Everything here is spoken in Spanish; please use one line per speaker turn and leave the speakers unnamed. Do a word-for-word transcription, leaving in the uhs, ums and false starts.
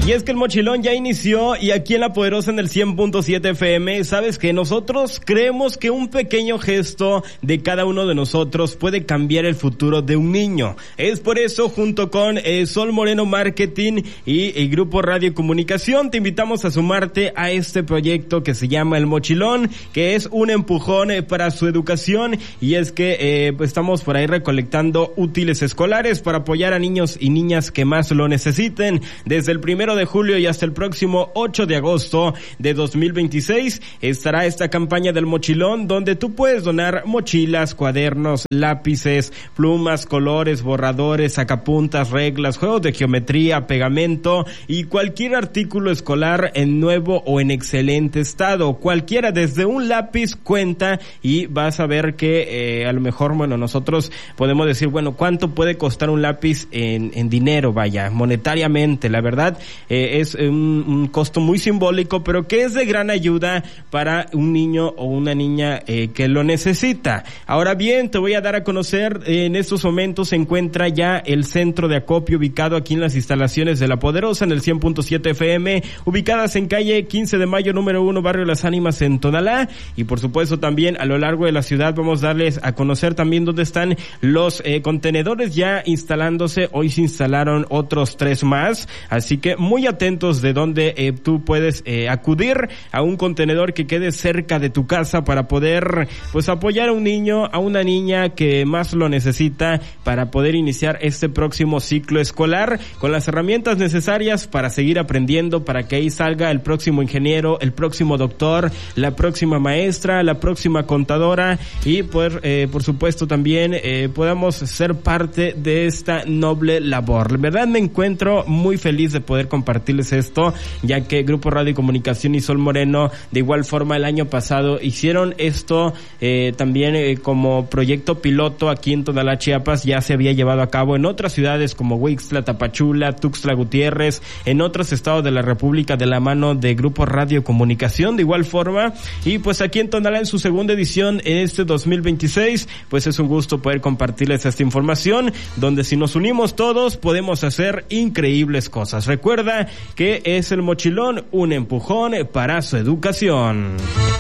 Y es que el mochilón ya inició y aquí en La Poderosa en el cien punto siete F M, sabes que nosotros creemos que un pequeño gesto de cada uno de nosotros puede cambiar el futuro de un niño. Es por eso, junto con eh, Sol Moreno Marketing y el Grupo Radio Comunicación, te invitamos a sumarte a este proyecto que se llama El Mochilón, que es un empujón eh, para su educación, y es que eh, pues estamos por ahí recolectando útiles escolares para apoyar a niños y niñas que más lo necesiten. Desde el primero de julio y hasta el próximo ocho de agosto de dos mil veintiséis estará esta campaña del mochilón, donde tú puedes donar mochilas, cuadernos, lápices, plumas, colores, borradores, sacapuntas, reglas, juegos de geometría, pegamento y cualquier artículo escolar en nuevo o en excelente estado. Cualquiera, desde un lápiz cuenta, y vas a ver que eh, a lo mejor, bueno, nosotros podemos decir, bueno, ¿cuánto puede costar un lápiz en, en dinero? Vaya, monetariamente, la verdad, Eh, es un, un costo muy simbólico, pero que es de gran ayuda para un niño o una niña eh, que lo necesita. Ahora bien, te voy a dar a conocer, eh, en estos momentos se encuentra ya el centro de acopio ubicado aquí en las instalaciones de La Poderosa en el cien punto siete F M, ubicadas en calle quince de mayo número uno, barrio Las Ánimas, en Tonalá. Y por supuesto también a lo largo de la ciudad vamos a darles a conocer también dónde están los eh, contenedores ya instalándose. Hoy se instalaron otros tres más, así que muy atentos de dónde eh, tú puedes eh, acudir a un contenedor que quede cerca de tu casa para poder pues apoyar a un niño, a una niña que más lo necesita, para poder iniciar este próximo ciclo escolar con las herramientas necesarias para seguir aprendiendo, para que ahí salga el próximo ingeniero, el próximo doctor, la próxima maestra, la próxima contadora, y por, eh, por supuesto también eh, podamos ser parte de esta noble labor. La verdad me encuentro muy feliz de poder compartirles esto, ya que Grupo Radio y Comunicación y Sol Moreno de igual forma el año pasado hicieron esto eh, también eh, como proyecto piloto aquí en Tonalá, Chiapas. Ya se había llevado a cabo en otras ciudades como Huixtla, Tapachula, Tuxtla Gutiérrez, en otros estados de la República, de la mano de Grupo Radio y Comunicación de igual forma. Y pues aquí en Tonalá, en su segunda edición en este dos mil veintiséis, pues es un gusto poder compartirles esta información, donde si nos unimos todos podemos hacer increíbles cosas. Recuerda que es el mochilón un empujón para su educación.